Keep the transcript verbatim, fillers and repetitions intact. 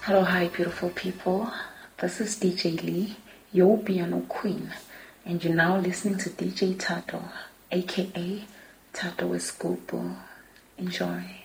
Hello, hi, beautiful people. This is D J Lee, your piano queen, and you're now listening to D J Tato, aka Tato Escopo. Enjoy.